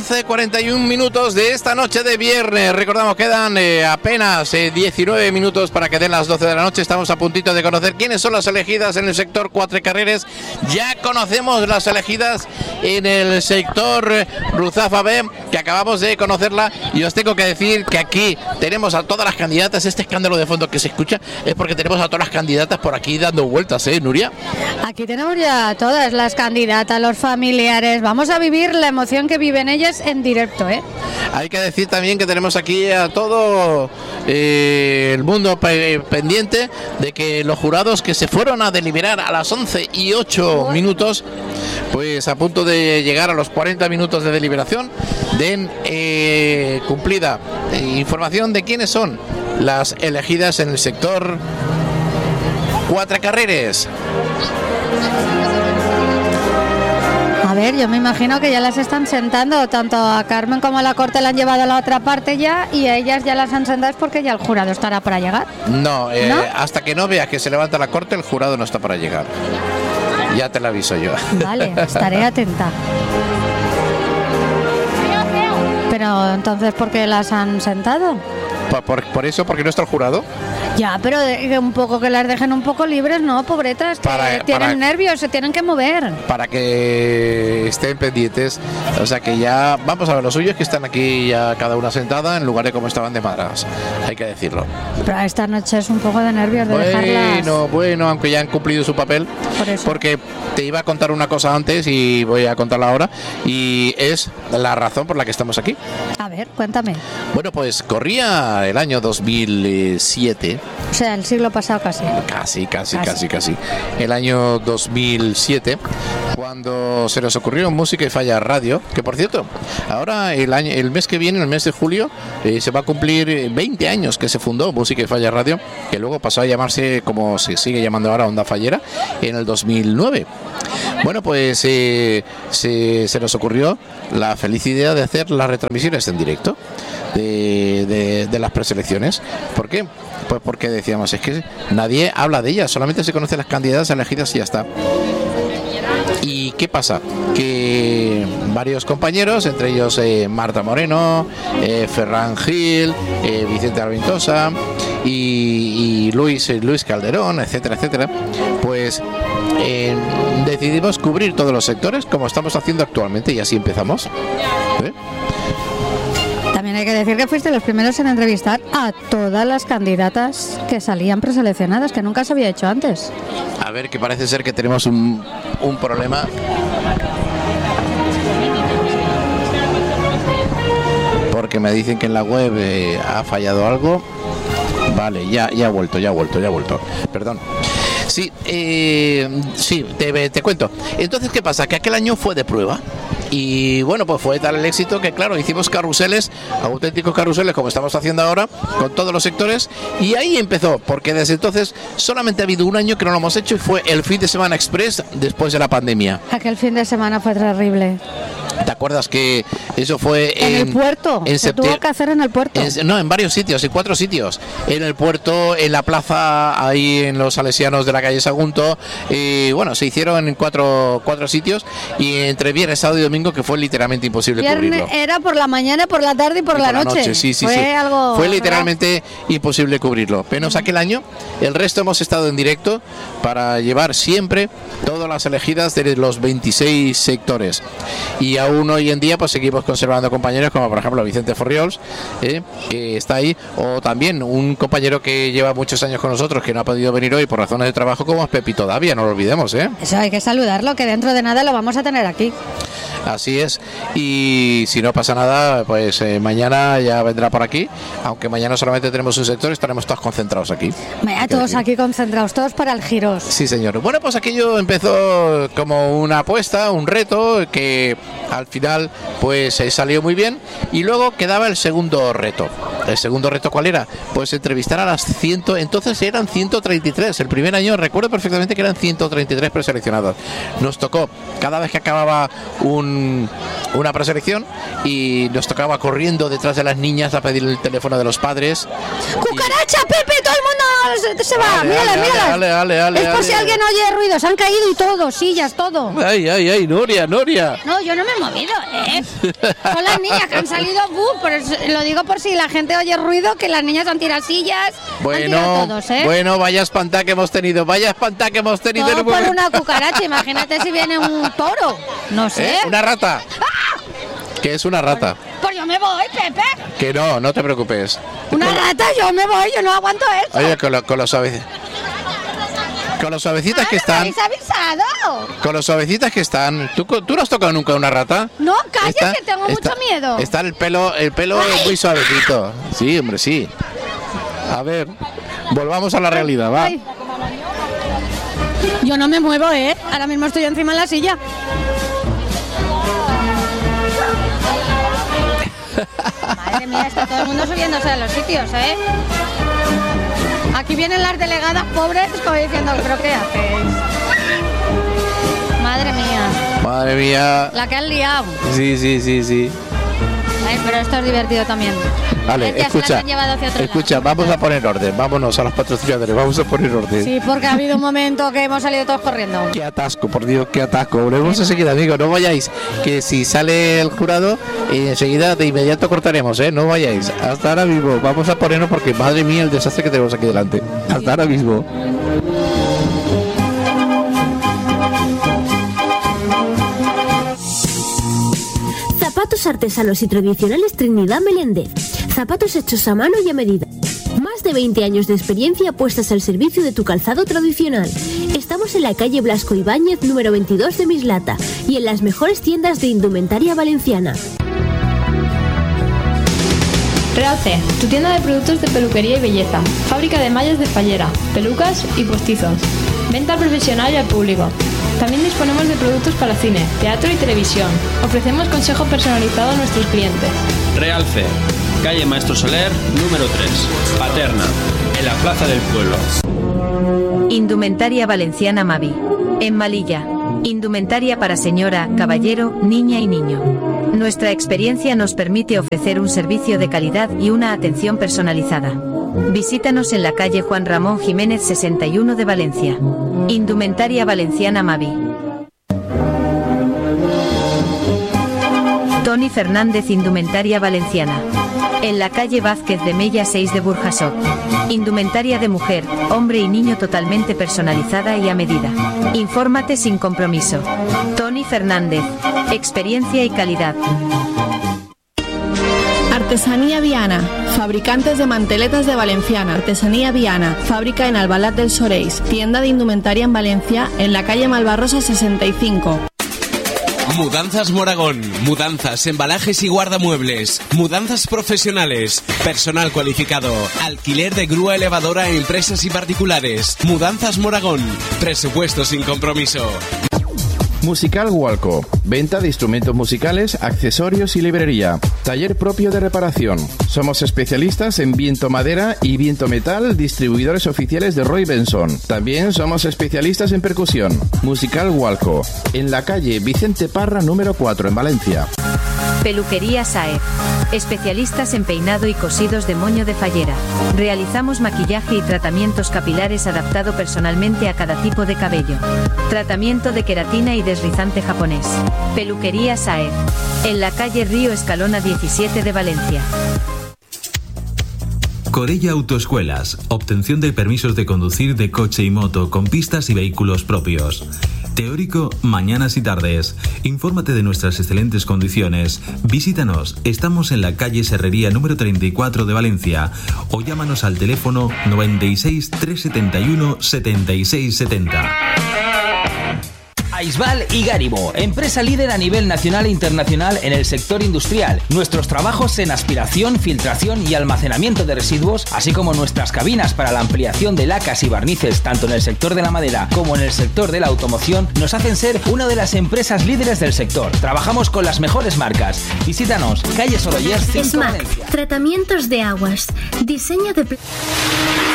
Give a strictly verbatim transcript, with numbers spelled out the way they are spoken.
once cuarenta y un minutos de esta noche de viernes. Recordamos, quedan eh, apenas eh, diecinueve minutos para que den las doce de la noche. Estamos a puntito de conocer quiénes son las elegidas en el sector Cuatro Carreres. Ya conocemos las elegidas en el sector eh, Ruzafa B, que acabamos de conocerla. Y os tengo que decir que aquí tenemos a todas las candidatas. Este escándalo de fondo que se escucha es porque tenemos a todas las candidatas por aquí dando vueltas, ¿eh, Nuria? Aquí tenemos ya a todas las candidatas, los familiares. Vamos a vivir la emoción que viven ellas en directo, ¿eh? Hay que decir también que tenemos aquí a todo eh, el mundo pe- pendiente de que los jurados que se fueron a deliberar a las once y ocho minutos, pues a punto de llegar a los cuarenta minutos de deliberación, den eh, cumplida eh, información de quiénes son las elegidas en el sector Cuatro Carreres. A ver, yo me imagino que ya las están sentando, tanto a Carmen como a la Corte la han llevado a la otra parte ya, y a ellas ya las han sentado porque ya el jurado estará para llegar. No, eh, ¿No? hasta que no veas que se levanta la Corte, el jurado no está para llegar. Ya te lo aviso yo. Vale, estaré atenta. Pero entonces, ¿por qué las han sentado? Por, por, por eso, porque no está el jurado. Ya, pero de, un poco que las dejen un poco libres, ¿no? Pobretas, que Para- tienen para- nervios, se tienen que mover. Para que estén pendientes. O sea que ya, vamos a ver, lo suyo es que están aquí ya cada una sentada en lugar de como estaban de madradas. Hay que decirlo. Pero esta noche es un poco de nervios de dejarlas. Bueno, bueno, aunque ya han cumplido su papel. Por eso. Porque te iba a contar una cosa antes y voy a contarla ahora. Y es la razón por la que estamos aquí. A ver, cuéntame. Bueno, pues corría el año dos mil siete. O sea, el siglo pasado casi. Casi, casi, Casi. casi, casi. El año dos mil siete, cuando se nos ocurrió Música y Falla Radio, que por cierto, ahora el año, el mes que viene, el mes de julio, eh, se va a cumplir veinte años que se fundó Música y Falla Radio, que luego pasó a llamarse, como se sigue llamando ahora, Onda Fallera, en el dos mil nueve. Bueno, pues eh, se, se nos ocurrió la feliz idea de hacer las retransmisiones en directo de, de, de las preselecciones. ¿Por qué? Pues porque decíamos, es que nadie habla de ellas, solamente se conocen las candidatas elegidas y ya está. ¿Y qué pasa? Que varios compañeros, entre ellos eh, Marta Moreno, eh, Ferran Gil, eh, Vicente Alvintosa y, y Luis, eh, Luis Calderón, etcétera, etcétera, pues eh, decidimos cubrir todos los sectores como estamos haciendo actualmente y así empezamos. ¿Eh? También hay que decir que fuiste los primeros en entrevistar a todas las candidatas que salían preseleccionadas, que nunca se había hecho antes. A ver, que parece ser que tenemos un, un problema. Porque me dicen que en la web eh, ha fallado algo. Vale, ya, ya ha vuelto, ya ha vuelto, ya ha vuelto. Perdón. Sí, eh, sí, te, te cuento. Entonces, ¿qué pasa? Que aquel año fue de prueba. Y bueno, pues fue tal el éxito que, claro, hicimos carruseles, auténticos carruseles, como estamos haciendo ahora, con todos los sectores. Y ahí empezó, porque desde entonces solamente ha habido un año que no lo hemos hecho y fue el fin de semana express después de la pandemia. Aquel fin de semana fue terrible. ¿Te acuerdas que eso fue En, en, el puerto, en se tuvo septiembre? que hacer en el puerto. En- no, en varios sitios, en cuatro sitios. En el puerto, en la plaza, ahí en los salesianos de la calle Sagunto. Y bueno, se hicieron en cuatro, cuatro sitios. Y entre viernes, sábado y domingo, que fue literalmente imposible Viernes cubrirlo. era por la mañana, por la tarde y por, Y la, noche. Sí, sí, fue sí. algo Fue literalmente imposible cubrirlo. Menos aquel año. El resto hemos estado en directo para llevar siempre todas las elegidas de los veintiséis sectores. Y aún hoy en día, pues seguimos conservando compañeros como por ejemplo Vicente Forriols, eh, que está ahí, o también un compañero que lleva muchos años con nosotros que no ha podido venir hoy por razones de trabajo, como es Pepito Davia, no lo olvidemos, ¿eh? Eso hay que saludarlo, que dentro de nada lo vamos a tener aquí. Así es, y si no pasa nada, pues eh, mañana ya vendrá por aquí, aunque mañana solamente tenemos un sector, estaremos todos concentrados aquí. Vaya, todos aquí concentrados, todos para el giros. Sí, señor. Bueno, pues aquello empezó como una apuesta, un reto, que al final pues eh, salió muy bien, y luego quedaba el segundo reto. ¿El segundo reto cuál era? Pues entrevistar a las cien, entonces eran ciento treinta y tres, el primer año recuerdo perfectamente que eran ciento treinta y tres preseleccionados. Nos tocó, cada vez que acababa un, una preselección y nos tocaba corriendo detrás de las niñas a pedir el teléfono de los padres. ¡Cucaracha, Pepe! ¡Todo el mundo se, se va! Ale, ¡Míralas, ale, míralas! ale, ale, ale, es por ale, si ale. alguien oye ruidos. Han caído y todo, sillas, todo. ¡Ay, ay, ay! ¡Noria, Noria! No, yo no me he movido, ¿eh? Son las niñas que han salido, ¡buf! Por eso, lo digo por si la gente oye ruido, que las niñas han tirado sillas, han tirado Bueno, todos, ¿eh? bueno, vaya espantada que hemos tenido, vaya espantada que hemos tenido. Todo en un por momento. una cucaracha, imagínate si viene un toro. No sé. ¿Eh? Una rata. Que es una rata. Pues yo me voy, Pepe. Que no, no te preocupes. Una rata, yo me voy, yo no aguanto esto. Oye, con, lo, con los suave- con los suavecitas Ah, que ¿no me están, habéis avisado? con los suavecitas que están. ¿Tú, tú no has tocado nunca una rata? No, calla, Está- que tengo está- mucho miedo. Está el pelo, el pelo es muy suavecito. Sí, hombre, sí. A ver, volvamos a la realidad, va. Ay. Yo no me muevo, ¿eh? Ahora mismo estoy encima de la silla. Madre mía, está todo el mundo subiéndose a los sitios, ¿eh? Aquí vienen las delegadas pobres como diciendo, ¿pero qué hacéis? Madre mía, Madre mía. la que han liado. Sí, sí, sí, sí. Ay, pero esto es divertido también. Vale, Ya se las escucha, han llevado hacia otro escucha, lado. vamos a poner orden, vámonos a los patrocinadores, vamos a poner orden. Sí, porque ha habido un momento que hemos salido todos corriendo. Qué atasco, por Dios, qué atasco. Volvemos enseguida, amigos, no vayáis, que si sale el jurado, eh, enseguida de inmediato cortaremos, ¿eh? No vayáis. Hasta ahora mismo, vamos a ponernos porque, madre mía, el desastre que tenemos aquí delante. Hasta ahora mismo. Zapatos artesanos y tradicionales Trinidad Meléndez. Zapatos hechos a mano y a medida. Más de veinte años de experiencia puestas al servicio de tu calzado tradicional. Estamos en la calle Blasco Ibáñez, número veintidós de Mislata, y en las mejores tiendas de indumentaria valenciana. Realce, tu tienda de productos de peluquería y belleza. Fábrica de mallas de fallera, pelucas y postizos. Venta al profesional y al público. También disponemos de productos para cine, teatro y televisión. Ofrecemos consejo personalizado a nuestros clientes. Realce, calle Maestro Soler, número tres, Paterna, en la Plaza del Pueblo. Indumentaria Valenciana Mavi. En Malilla. Indumentaria para señora, caballero, niña y niño. Nuestra experiencia nos permite ofrecer un servicio de calidad y una atención personalizada. Visítanos en la calle Juan Ramón Jiménez sesenta y uno de Valencia. Indumentaria Valenciana Mavi. Tony Fernández Indumentaria Valenciana. En la calle Vázquez de Mella seis de Burjasot. Indumentaria de mujer, hombre y niño totalmente personalizada y a medida. Infórmate sin compromiso. Tony Fernández. Experiencia y calidad. Artesanía Viana, fabricantes de manteletas de Valenciana. Artesanía Viana, fábrica en Albalat del Soreis, tienda de indumentaria en Valencia, en la calle Malvarrosa sesenta y cinco. Mudanzas Moragón, mudanzas, embalajes y guardamuebles, mudanzas profesionales, personal cualificado, alquiler de grúa elevadora a empresas y particulares. Mudanzas Moragón, presupuesto sin compromiso. Musical Walco, venta de instrumentos musicales, accesorios y librería. Taller propio de reparación. Somos especialistas en viento madera y viento metal, distribuidores oficiales de Roy Benson. También somos especialistas en percusión. Musical Walco, en la calle Vicente Parra número cuatro en Valencia. Peluquería Saez. Especialistas en peinado y cosidos de moño de fallera. Realizamos maquillaje y tratamientos capilares adaptado personalmente a cada tipo de cabello. Tratamiento de queratina y deslizante japonés. Peluquería Saez. En la calle Río Escalona diecisiete de Valencia. Corella Autoescuelas. Obtención de permisos de conducir de coche y moto con pistas y vehículos propios. Teórico, mañanas y tardes. Infórmate de nuestras excelentes condiciones. Visítanos. Estamos en la calle Serrería número treinta y cuatro de Valencia. O llámanos al teléfono noventa y seis, trescientos setenta y uno, setenta y seis setenta. Aisbal y Garibo, empresa líder a nivel nacional e internacional en el sector industrial. Nuestros trabajos en aspiración, filtración y almacenamiento de residuos, así como nuestras cabinas para la ampliación de lacas y barnices tanto en el sector de la madera como en el sector de la automoción, nos hacen ser una de las empresas líderes del sector. Trabajamos con las mejores marcas. Visítanos, calle Sorollers cinco, Smack, Valencia. tratamientos de aguas, diseño de...